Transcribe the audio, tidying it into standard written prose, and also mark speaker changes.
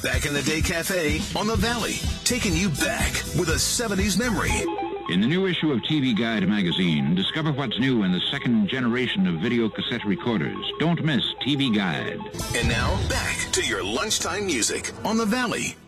Speaker 1: Back in the Day Cafe on the Valley, taking you back with a 70s memory.
Speaker 2: In the new issue of TV Guide magazine, discover what's new in the second generation of video cassette recorders. Don't miss TV Guide.
Speaker 1: And now, back to your lunchtime music on the Valley.